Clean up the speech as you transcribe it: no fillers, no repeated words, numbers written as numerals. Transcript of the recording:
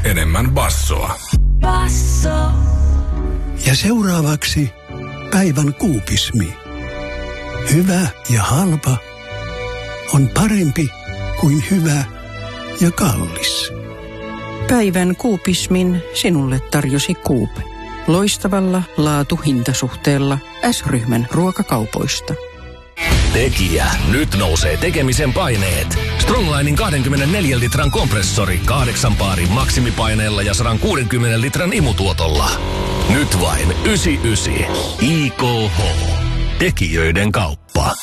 enemmän bassoa. Basso. Ja seuraavaksi päivän kuupismi. Hyvä ja halpa on parempi kuin hyvä ja kallis. Päivän kuupismin sinulle tarjosi Coop. Loistavalla laatu-hintasuhteella S-ryhmän ruokakaupoista. Tekijä. Nyt nousee tekemisen paineet. Stronglinin 24 litran kompressori 8 paarin maksimipaineella ja 160 litran imutuotolla. Nyt vain 99. IKH. Tekijöiden kauppa.